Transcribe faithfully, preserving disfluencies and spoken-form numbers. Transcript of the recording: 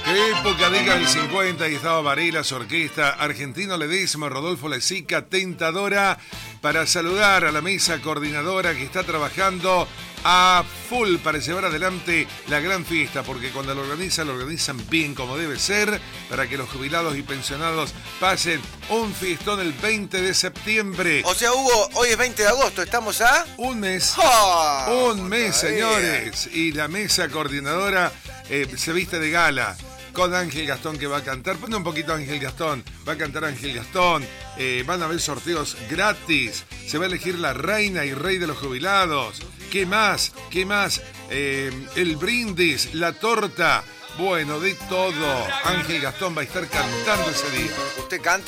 Época década del cincuenta y estaba Varela, su orquesta, Argentino Ledesma, Rodolfo Lezica, Tentadora, para saludar a la mesa coordinadora que está trabajando a full para llevar adelante la gran fiesta, porque cuando lo organizan, lo organizan bien como debe ser, para que los jubilados y pensionados pasen un fiestón el veinte de septiembre. O sea, Hugo, hoy es veinte de agosto, ¿estamos a? Un mes. ¡Oh! Un mes, señores. Y la mesa coordinadora eh, se viste de gala. Con Ángel Gastón que va a cantar. Pone un poquito a Ángel Gastón. Va a cantar Ángel Gastón. Eh, van a haber sorteos gratis. Se va a elegir la reina y rey de los jubilados. ¿Qué más? ¿Qué más? Eh, el brindis, la torta. Bueno, de todo. Ángel Gastón va a estar cantando ese día. ¿Usted canta?